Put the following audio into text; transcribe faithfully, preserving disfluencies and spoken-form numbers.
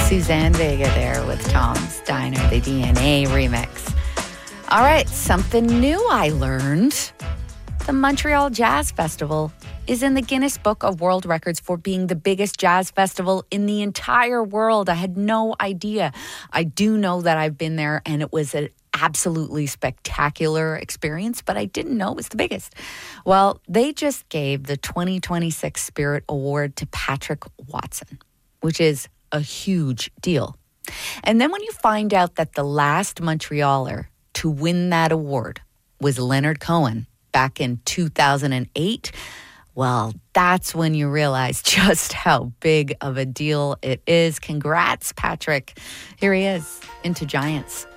Suzanne Vega there with Tom's Diner, the D N A remix. All right, something new I learned. The Montreal Jazz Festival is in the Guinness Book of World Records for being the biggest jazz festival in the entire world. I had no idea. I do know that I've been there and it was an absolutely spectacular experience, but I didn't know it was the biggest. Well, they just gave the twenty twenty-six Spirit Award to Patrick Watson, which is a huge deal. And then when you find out that the last Montrealer to win that award was Leonard Cohen back in two thousand eight, well, that's when you realize just how big of a deal it is. Congrats, Patrick. Here he is, Into Giants.